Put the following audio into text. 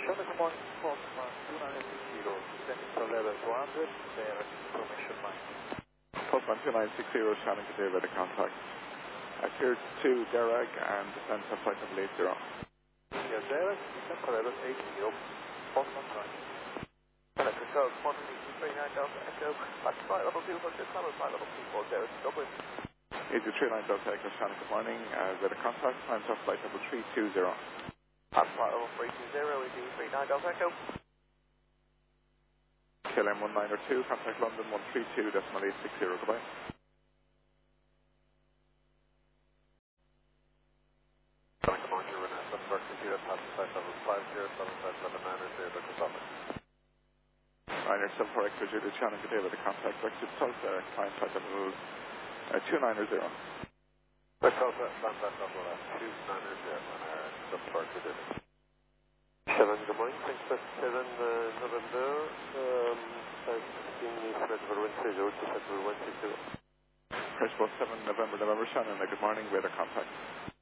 Shannon, good morning. False command 2960, descending to level 200, there at information line. Postman 2960, Shannon today by the contact. Clear to Derag and descend to flight level 80. Yeah, Derag, descend to level 80, Postman 9. Hello, control, Postman 39 Delta Echo, back to flight level 200, level flight level 24, Derag, Dublin. 8339 Delta Echo, Shannon, good morning. By the contact, time to flight level 320. Back to flight level 320, ED 39 Delta Echo. KLM 1902, contact London 132.860, goodbye. Come on, you're in a Sunburg computer, pass flight level 50757 Dr. Sullivan. Ryanair Silver Extra Juliet Shannon today by the contact, Brexit Tulsa, climb flight level 290. Delta, stand flight level 290 on our Sunburg computer. 7, good morning, thanks for 7 November, 16 Festival Wednesday, Road to Festival Wednesday 2. Press 7 November, Shannon, good morning, weather contact.